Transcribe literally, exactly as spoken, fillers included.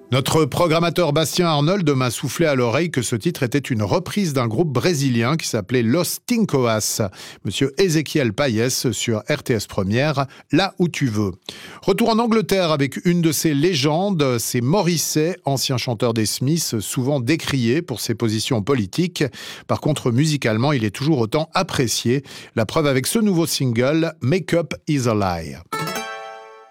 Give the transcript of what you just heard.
Notre programmateur Bastien Arnold m'a soufflé à l'oreille que ce titre était une reprise d'un groupe brésilien qui s'appelait Los Tincoas. Monsieur Ezequiel Payes sur R T S Première, Là où tu veux. Retour en Angleterre avec une de ses légendes, c'est Morrissey, ancien chanteur des Smiths, souvent décrié pour ses positions politiques. Par contre, musicalement, il est toujours autant apprécié. La preuve avec ce nouveau single, Make Up Is a Lie.